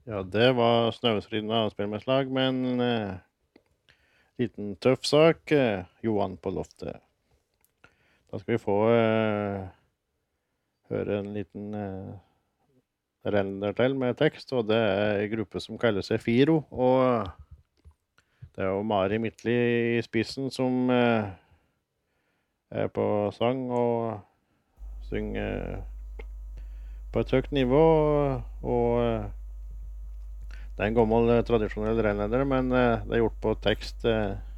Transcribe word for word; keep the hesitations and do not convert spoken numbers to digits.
Ja, det var Snøhvitrinne avspillerslag med en eh, liten tøff sak. Eh, Johan på loftet. Da skal vi få eh, høre en liten eh, render til med tekst, og det er en gruppe som kaller seg Firo. Og det er jo Mari Midtly i spissen som eh, er på sang og synger på et høyt nivå. Og eh, det er en gammel eh, tradisjonell renleder, men eh, det er gjort på tekst. Eh,